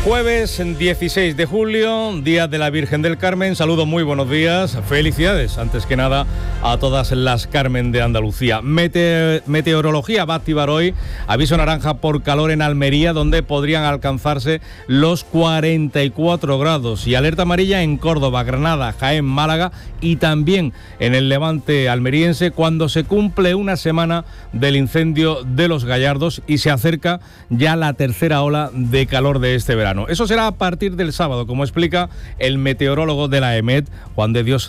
Jueves 16 de julio, Día de la Virgen del Carmen. Saludos, muy buenos días. Felicidades, antes que nada, a todas las Carmen de Andalucía. Meteorología va a activar hoy aviso naranja por calor en Almería, donde podrían alcanzarse los 44 grados. Y alerta amarilla en Córdoba, Granada, Jaén, Málaga y también en el Levante almeriense, cuando se cumple una semana del incendio de Los Gallardos y se acerca ya la tercera ola de calor de este verano. Eso será a partir del sábado, como explica el meteorólogo de la EMET, Juan de Dios